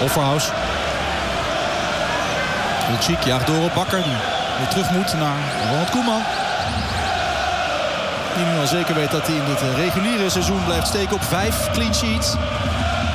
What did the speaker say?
Offerhaus. Hultziek jaagt door op Bakker. Die weer terug moet naar Ronald Koeman. Die nu al zeker weet dat hij in dit reguliere seizoen blijft steken op 5 clean sheets.